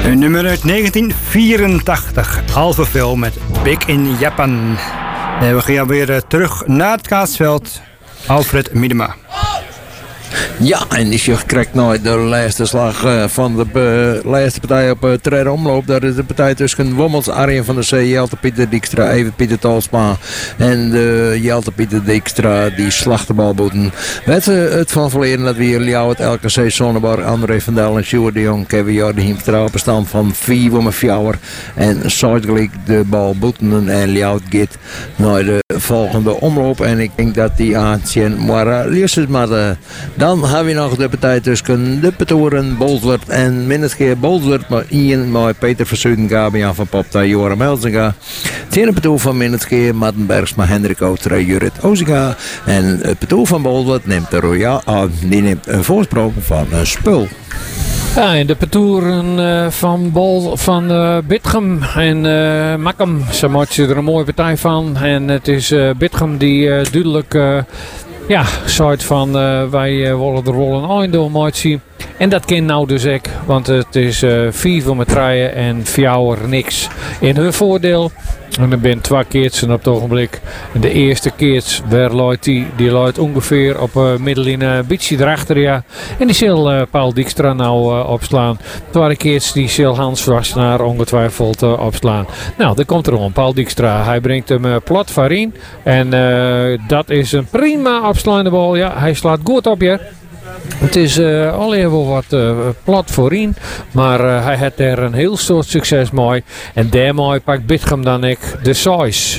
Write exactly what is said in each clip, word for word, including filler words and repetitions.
Een nummer uit negentien vierentachtig. Alphaville met Big in Japan. En we gaan weer terug naar het Kaasveld. Alfred Miedema. Ja, en die zich krijgt nooit de laatste slag uh, van de uh, laatste partij op uh, Trede Omloop. Dat is de partij tussen Wommels, Arjen van der Zee, Jelte Pieter Dijkstra, Even Pieter Talsma en de Jelte Pieter Dijkstra die slachtebalboeten. Met uh, het van verleden dat we hier jou het L K C Sonneborg, André van Dal en Sjoerd de Jong hebben we de Hiemstra op een stand van vier om een fjouwer. En Zuidelijk de bal boeten en Ljout gaat naar de volgende omloop. En ik denk dat die aanzien maar uh, liefst maar uh, dan hebben we nog de partij tussen de Petoren, Bolsward en Minneskeer Bolsward. Maar Ian, maar Peter Verzuiden, Gabian van Popta, Joram Elzinga. Tiene Petoer van Minneskeer, Mattenbergs, maar Hendrik Outra, Jurrit Ozinga. En het Petoer van Bolsward neemt de Royal aan. Die neemt een voorsprong van een spul. Ja, en de Petoeren uh, van Bol van uh, Bitgem en uh, Makkum, ze maken er een mooie partij van. En het is uh, Bitgem die uh, duidelijk uh, ja, zei van uh, wij uh, willen de rol een einde uit zien. En dat kan nou dus ook, want het is uh, vier voor met draaien en vier niks in hun voordeel. En er zijn twee keertsen op het ogenblik. En de eerste keert, waar loopt die? Die loopt ongeveer op uh, middelline beetje erachter, ja. En die zal uh, Paul Dijkstra nou uh, opslaan. Tweede keerts die zal Hans Wassenaar ongetwijfeld uh, opslaan. Nou, daar komt er om. Paul Dijkstra, hij brengt hem uh, plat voorin. En uh, dat is een prima opslaande bal. Ja, hij slaat goed op, ja. Het is uh, al even wat uh, plat voorin, maar uh, hij heeft er een heel soort succes mee. En daarmee pakt Bitgem dan ik de size.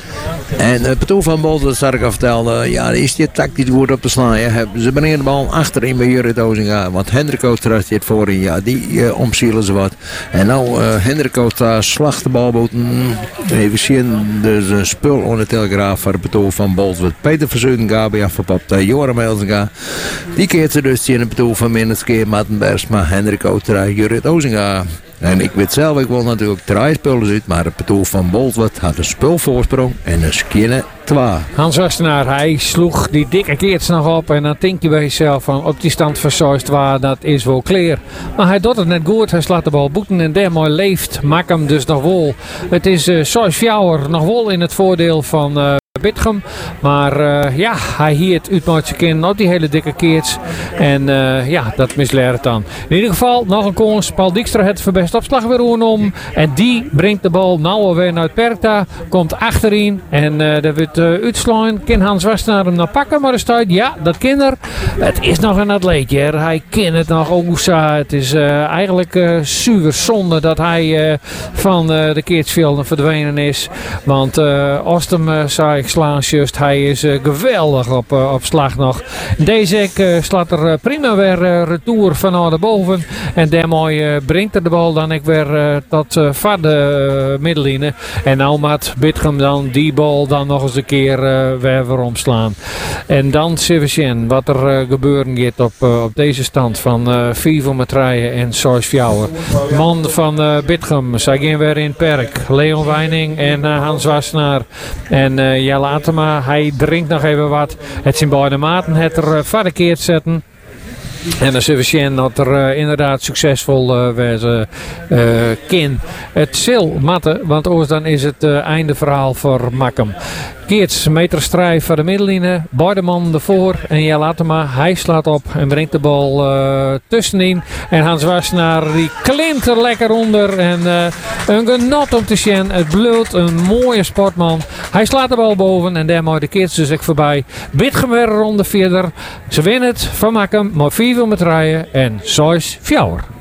En het Petoer van Bol, dat zal ik al vertellen, ja, is dit tactisch goed op te slaan. Ja. Ze brengen de bal achterin bij Jurrit Ozinga, want Hendrik Oosterhuis zit voorin, ja, die uh, omzielen ze wat. En nou, uh, Hendrik Oosterhuis slacht de balboten, even zien, dus een spul onder de telegraaf voor het Petoer van Bol. Peter Verzuiden, Gabi afgepapt, uh, Joram Elzinga. Die keert ze dus in het Petoer van Minneskeer, Mattenbergs, maar Hendrik Oosterhuis, Jurrit Ozinga. En ik weet zelf, ik wil natuurlijk drie spullen uit, maar het Petoer van Bolsward had een spulvoorsprong en een skinne twee. Hans Wassenaar, hij sloeg die dikke keerts nog op en dan denk je bij jezelf van op die stand van zes twee, dat is wel clear. Maar hij doet het net goed, hij slaat de bal boeten en daarmee leeft Makkum dus nog wel. Het is uh, zes vier nog wel in het voordeel van uh, Bitgem, maar uh, ja, hij hield uit met zijn kin op die hele dikke keerts en uh, ja, dat misleert dan. In ieder geval nog een kans, Paul Dijkstra het verbest opslag weer om en die brengt de bal nou alweer naar het Perkta, komt achterin en uh, dat wordt uh, uitslaan, kan Hans Wassenaar hem nog pakken, maar er staat, ja, dat kan er. Het is nog een atleetje, hij kan het nog Ousa, het is uh, eigenlijk uh, zuur zonde dat hij uh, van uh, de keertsvelden verdwenen is, want uh, als hem uh, zei ik slaan just, hij is uh, geweldig op, uh, op slag nog. Deze uh, slaat er uh, prima weer uh, retour van naar boven en daarmee uh, brengt er de bal dan ik weer uh, tot uh, van de uh, middenlijnen en nou moet Bitgem dan die bal dan nog eens een keer uh, weer weer omslaan. En dan zien we zien wat er uh, gebeuren gaat op, uh, op deze stand van uh, vier voor Matraille en zes vier. Man van uh, Bitgem, zij gaan weer in het perk. Leon Weining en uh, Hans Wassenaar en uh, Jelle Atema, hij drinkt nog even wat. Het zijn beide maten het er uh, verkeerd zetten. En dan zullen we zien dat er uh, inderdaad succesvol uh, wezen uh, kan. Het zal matten, want anders dan is het uh, einde verhaal voor Makkum. Keerts, meterstrijd van de middenlijnen. Beide man ervoor en Jelle Atema, hij slaat op en brengt de bal uh, tussenin. En Hans Wassenaar die klimt er lekker onder. En uh, een genot om te zien. Het bloed, een mooie sportman. Hij slaat de bal boven en daarmee de Keerts dus ook voorbij. Bitgem weer ronde verder. Ze winnen het van Makkum, maar vier met rijden en zes vier.